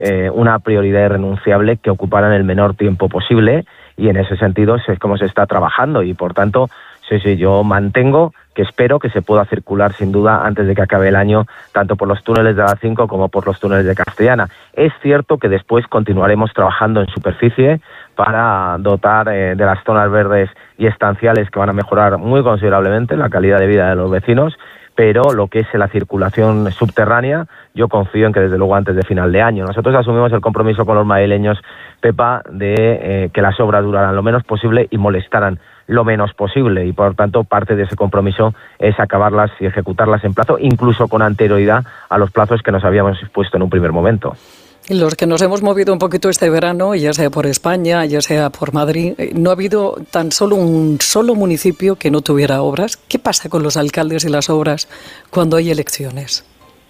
una prioridad irrenunciable que ocuparan el menor tiempo posible, y en ese sentido es como se está trabajando, y por tanto sí, yo mantengo que espero que se pueda circular sin duda antes de que acabe el año, tanto por los túneles de la 5 como por los túneles de Castellana. Es cierto que después continuaremos trabajando en superficie para dotar de las zonas verdes y estanciales que van a mejorar muy considerablemente la calidad de vida de los vecinos, pero lo que es la circulación subterránea, yo confío en que desde luego antes de final de año. Nosotros asumimos el compromiso con los madrileños, Pepa, de que las obras duraran lo menos posible y molestaran lo menos posible, y por tanto parte de ese compromiso es acabarlas y ejecutarlas en plazo, incluso con anterioridad a los plazos que nos habíamos puesto en un primer momento. Los que nos hemos movido un poquito este verano, ya sea por España, ya sea por Madrid, no ha habido tan solo un solo municipio que no tuviera obras. ¿Qué pasa con los alcaldes y las obras cuando hay elecciones?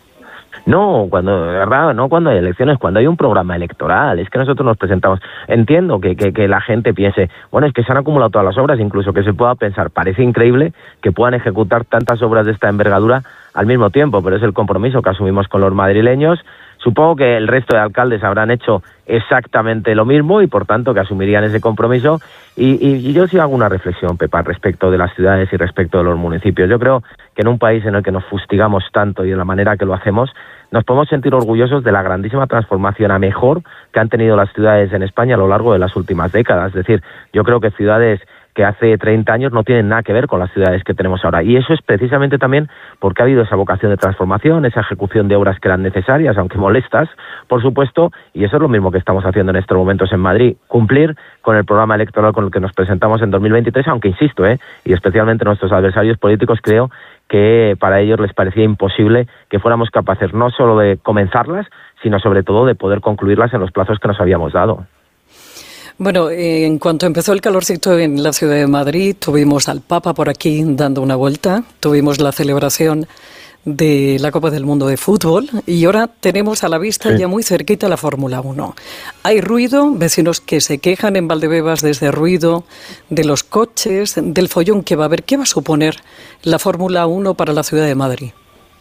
No, cuando hay elecciones, cuando hay un programa electoral. Es que nosotros nos presentamos. Entiendo que la gente piense, bueno, es que se han acumulado todas las obras, incluso que se pueda pensar, parece increíble que puedan ejecutar tantas obras de esta envergadura al mismo tiempo, pero es el compromiso que asumimos con los madrileños. Supongo que el resto de alcaldes habrán hecho exactamente lo mismo y por tanto que asumirían ese compromiso. Y yo sí hago una reflexión, Pepa, respecto de las ciudades y respecto de los municipios. Yo creo que en un país en el que nos fustigamos tanto y de la manera que lo hacemos, nos podemos sentir orgullosos de la grandísima transformación a mejor que han tenido las ciudades en España a lo largo de las últimas décadas. Es decir, yo creo que ciudades que hace 30 años no tienen nada que ver con las ciudades que tenemos ahora. Y eso es precisamente también porque ha habido esa vocación de transformación, esa ejecución de obras que eran necesarias, aunque molestas, por supuesto, y eso es lo mismo que estamos haciendo en estos momentos en Madrid, cumplir con el programa electoral con el que nos presentamos en 2023, aunque insisto, y especialmente nuestros adversarios políticos, creo que para ellos les parecía imposible que fuéramos capaces no solo de comenzarlas, sino sobre todo de poder concluirlas en los plazos que nos habíamos dado. Bueno, en cuanto empezó el calorcito en la ciudad de Madrid, tuvimos al Papa por aquí dando una vuelta, tuvimos la celebración de la Copa del Mundo de Fútbol y ahora tenemos a la vista ya muy cerquita la Fórmula 1. Hay ruido, vecinos que se quejan en Valdebebas de ese ruido, de los coches, del follón que va a haber. ¿Qué va a suponer la Fórmula 1 para la ciudad de Madrid?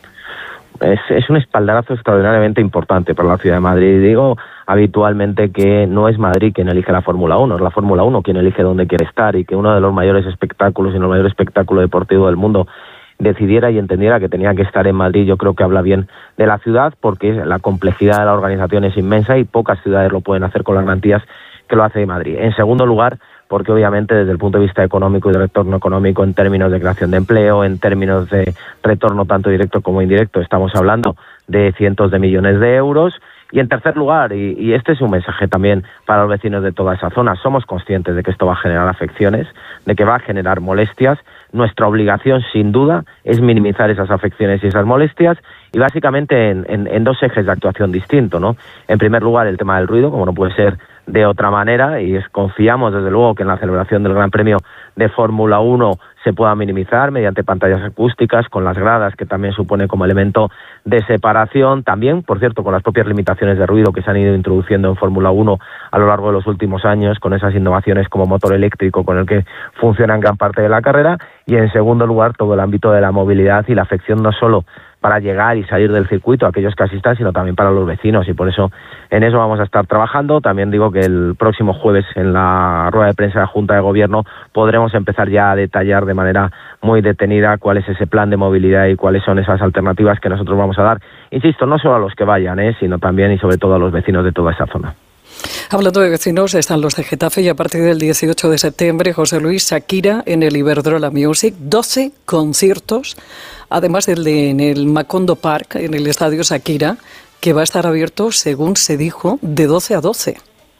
Es un espaldarazo extraordinariamente importante para la ciudad de Madrid. Digo habitualmente que no es Madrid quien elige la Fórmula 1, es la Fórmula 1 quien elige dónde quiere estar, y que uno de los mayores espectáculos y el mayor espectáculo deportivo del mundo decidiera y entendiera que tenía que estar en Madrid. Yo creo que habla bien de la ciudad, porque la complejidad de la organización es inmensa y pocas ciudades lo pueden hacer con las garantías que lo hace Madrid. En segundo lugar, porque obviamente desde el punto de vista económico y de retorno económico, en términos de creación de empleo, en términos de retorno tanto directo como indirecto, estamos hablando de cientos de millones de euros. Y en tercer lugar, y este es un mensaje también para los vecinos de toda esa zona, somos conscientes de que esto va a generar afecciones, de que va a generar molestias. Nuestra obligación, sin duda, es minimizar esas afecciones y esas molestias, y básicamente en dos ejes de actuación distintos, ¿no? En primer lugar, el tema del ruido, como no puede ser de otra manera, y confiamos desde luego que en la celebración del Gran Premio de Fórmula 1 se pueda minimizar mediante pantallas acústicas, con las gradas, que también supone como elemento de separación, también, por cierto, con las propias limitaciones de ruido que se han ido introduciendo en Fórmula 1 a lo largo de los últimos años, con esas innovaciones como motor eléctrico con el que funciona en gran parte de la carrera. Y en segundo lugar, todo el ámbito de la movilidad y la afección no solo para llegar y salir del circuito a aquellos que asistan, sino también para los vecinos, y por eso en eso vamos a estar trabajando. También digo que el próximo jueves, en la rueda de prensa de la Junta de Gobierno, podremos empezar ya a detallar de manera muy detenida cuál es ese plan de movilidad y cuáles son esas alternativas que nosotros vamos a dar, insisto, no solo a los que vayan, sino también y sobre todo a los vecinos de toda esa zona. Hablando de vecinos, están los de Getafe, y a partir del 18 de septiembre, José Luis, Shakira en el Iberdrola Music, 12 conciertos, además en el Macondo Park, en el estadio Shakira, que va a estar abierto, según se dijo, de 12 a 12.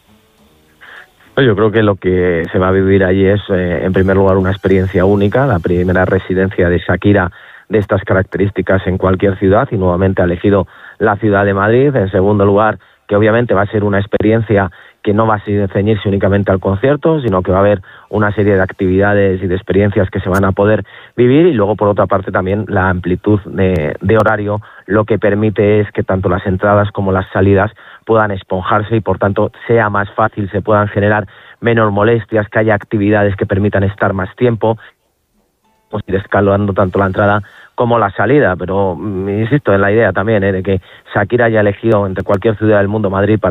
Yo creo que lo que se va a vivir allí es, en primer lugar, una experiencia única, la primera residencia de Shakira de estas características en cualquier ciudad, y nuevamente ha elegido la ciudad de Madrid. En segundo lugar, que obviamente va a ser una experiencia que no va a ceñirse únicamente al concierto, sino que va a haber una serie de actividades y de experiencias que se van a poder vivir. Y luego, por otra parte, también la amplitud de horario, lo que permite es que tanto las entradas como las salidas puedan esponjarse y, por tanto, sea más fácil, se puedan generar menos molestias, que haya actividades que permitan estar más tiempo, ir escalando tanto la entrada como la salida, pero insisto en la idea también de que Shakira haya elegido entre cualquier ciudad del mundo Madrid para